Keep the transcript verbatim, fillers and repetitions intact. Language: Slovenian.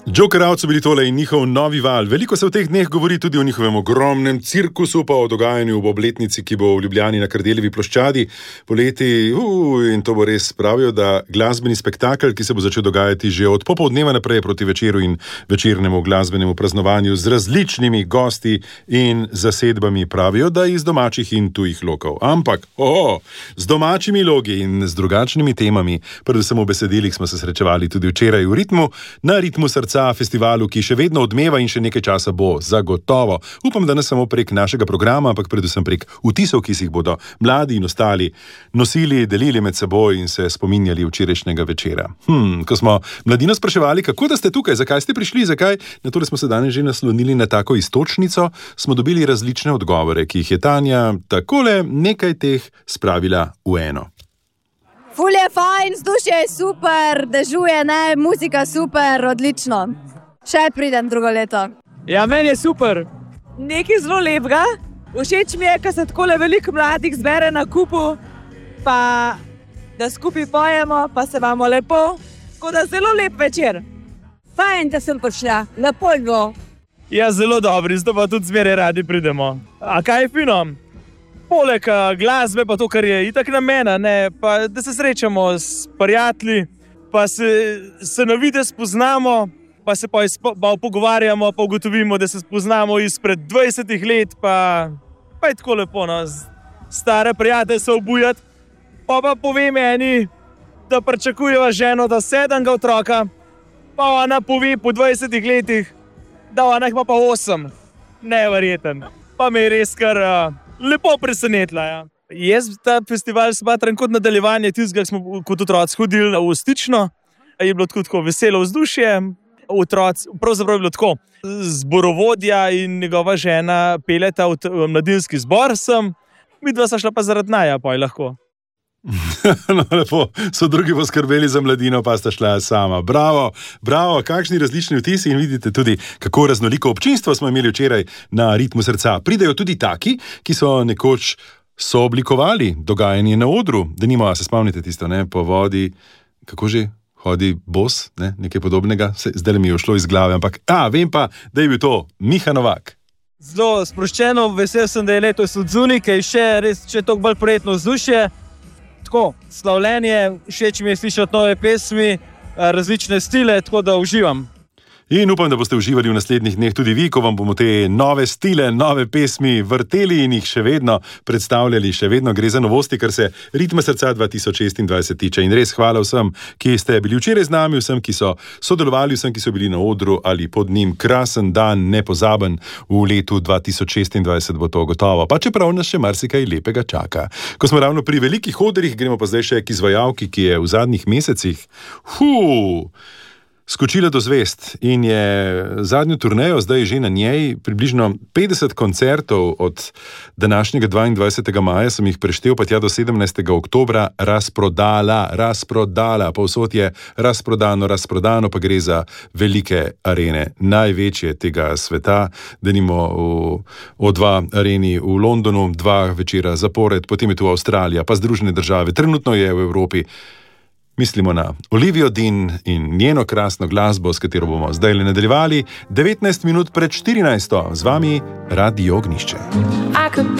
Jokeravci so bili tole in njihov novi val. Veliko se v teh dneh govori tudi o njihovem ogromnem cirkusu, pa o dogajanju v obletnici, ki bo v Ljubljani na Kardeljevi ploščadi poleti. Uh, in to bo res, pravijo, da glasbeni spektakel, ki se bo začel dogajati že od popoldneva naprej proti večeru in večernemu glasbenemu praznovanju z različnimi gosti in zasedbami, pravijo, da iz domačih in tujih lokov. Ampak, oho, z domačimi logi in z drugačnimi temami, predvsem v besedilih, smo se srečevali tudi včeraj v Ritmu, na Ritmu srca, festivalu, ki še vedno odmeva in še nekaj časa bo, zagotovo. Upam, da ne samo prek našega programa, ampak predvsem prek vtisov, ki si jih bodo mladi in ostali nosili, delili med seboj in se spominjali včerajšnjega večera. Hm, ko smo mladino spraševali, kako da ste tukaj, zakaj ste prišli, zakaj, na tole smo se danes že naslonili na tako iztočnico, smo dobili različne odgovore, ki jih je Tanja takole nekaj teh spravila v eno. Ful je fajn, vzdušje je super, dežuje, ne, muzika super, odlično. Še pridem drugo leto. Ja, meni je super. Nekaj zelo lepega. Všeč mi je, ko se takole veliko mladih zbere na kupu, pa da skupaj pojemo, pa se imamo lepo. Tako da zelo lep večer. Fajn, da sem prišla, lepo je bilo. Ja, zelo dobri, zato pa tudi zmeraj radi pridemo. A kaj je fino? Poleg glasbe, pa to, kar je itak namena, ne, pa da se srečamo s prijatelji, pa se, se na videz spoznamo, pa se pa, izpo, pa pogovarjamo, pa ugotovimo, da se spoznamo izpred dvajsetih let, pa, pa je tako lepo, no, stare prijatelje se obujati, pa pa povem eni, da pričakujeva ženo, da sedmega otroka, pa ona pove po dvajsetih letih, da ona ima pa osem. Neverjeten. Pa me je res kar lepo presenetila, ja. Jaz ta festival smatram kot nadaljevanje tistega, smo kot otroci hodili v Stično. Je bilo tako, tako veselo vzdušje. Otroci, pravzaprav je bilo tako. Zborovodja in njegova žena peljeta v mladinski zbor sem. Midva sta šla pa zaradi naja, pa je lahko. No, lepo, so drugi poskrbeli za mladino, pa sta šla sama. Bravo, bravo, kakšni različni vtisi in vidite tudi, kako raznoliko občinstvo smo imeli včeraj na Ritmu srca. Pridejo tudi taki, ki so nekoč sooblikovali dogajanje na odru. Denimo, se spomnite tisto, ne, po vodi, kako že, hodi bos, ne, nekaj podobnega, zdaj mi je ušlo iz glave, ampak, a, vem pa, da je bil to Miha Novak. Zelo sproščeno, vesel sem, da je letos odzuni, ker je še res, če je toliko bolj prijetno vzdušje. Tako, slavljenje, všeč mi je slišati nove pesmi, različne stile, tako da uživam. In upam, da boste uživali v naslednjih dneh tudi vi, ko vam bomo te nove stile, nove pesmi vrteli in jih še vedno predstavljali. Še vedno gre za novosti, kar se Ritma srca dva tisoč šestindvajset tiče. In res hvala vsem, ki ste bili včeraj z nami, vsem, ki so sodelovali, vsem, ki so bili na odru ali pod njim. Krasen dan, nepozaben v letu dva tisoč šestindvajset bo to gotovo. Pa čeprav nas še marsikaj lepega čaka. Ko smo ravno pri velikih odrih, gremo pa zdaj še k izvajalki, ki je v zadnjih mesecih Huu! skočila do zvest in je zadnjo turnejo, zdaj že na njej, približno petdeset koncertov od današnjega dvaindvajsetega maja, sem jih preštel pa tja do sedemnajstega oktobra, razprodala, razprodala, povsod je razprodano, razprodano, pa gre za velike arene, največje tega sveta, denimo v O dva areni v Londonu, dva večera zapored, potem je tu Avstralija, pa Združene države, trenutno je v Evropi. Mislimo na Olivijo Dean in njeno krasno glasbo, s katero bomo zdaj le nadaljevali. devetnajst minut pred štirinajsto, z vami Radio Ognjišče.